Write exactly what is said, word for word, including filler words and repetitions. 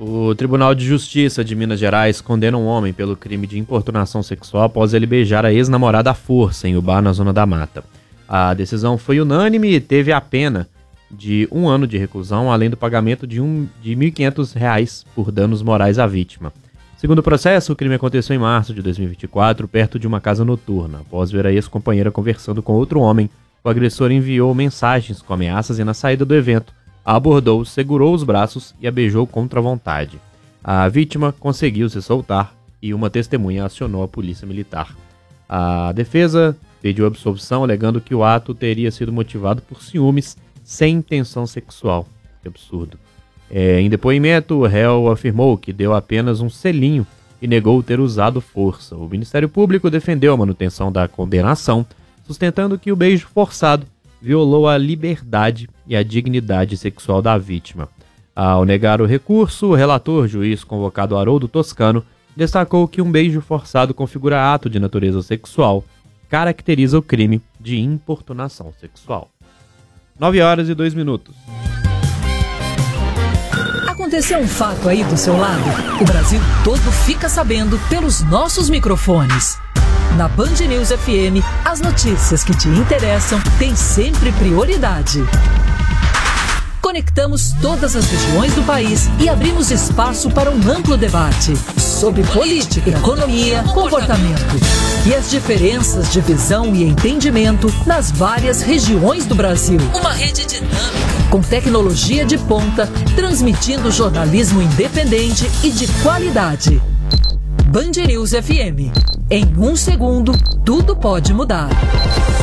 O Tribunal de Justiça de Minas Gerais condena um homem pelo crime de importunação sexual após ele beijar a ex-namorada à força em um bar na Zona da Mata. A decisão foi unânime e teve a pena de um ano de reclusão, além do pagamento de, um, de mil e quinhentos reais por danos morais à vítima. Segundo o processo, o crime aconteceu em março de dois mil e vinte e quatro, perto de uma casa noturna. Após ver a ex-companheira conversando com outro homem, o agressor enviou mensagens com ameaças e, na saída do evento, a abordou, segurou os braços e a beijou contra a vontade. A vítima conseguiu se soltar e uma testemunha acionou a polícia militar. A defesa pediu absolvição, alegando que o ato teria sido motivado por ciúmes sem intenção sexual. Que absurdo. É, em depoimento, o réu afirmou que deu apenas um selinho e negou ter usado força. O Ministério Público defendeu a manutenção da condenação, sustentando que o beijo forçado violou a liberdade e a dignidade sexual da vítima. Ao negar o recurso, o relator, juiz convocado Haroldo Toscano, destacou que um beijo forçado configura ato de natureza sexual, caracteriza o crime de importunação sexual. nove horas e dois minutos. Aconteceu um fato aí do seu lado? O Brasil todo fica sabendo pelos nossos microfones. Na Band News F M, as notícias que te interessam têm sempre prioridade. Conectamos todas as regiões do país e abrimos espaço para um amplo debate sobre política, economia, comportamento e as diferenças de visão e entendimento nas várias regiões do Brasil. Uma rede dinâmica, com tecnologia de ponta, transmitindo jornalismo independente e de qualidade. Band News F M. Em um segundo, tudo pode mudar.